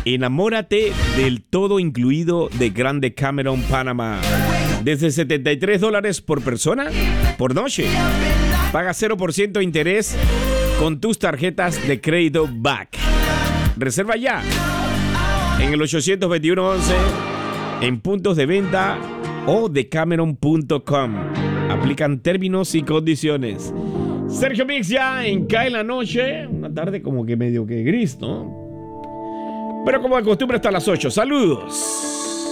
Enamórate del todo incluido de Grande Cameron Panamá. Desde $73 por persona por noche. Paga 0% interés con tus tarjetas de crédito Back. Reserva ya en el 821-11 en puntos de venta o decameron.com. Aplican términos y condiciones. Sergio Mix ya en Cae la Noche. Una tarde como que medio que gris, ¿no? Pero como de costumbre hasta las 8. ¡Saludos!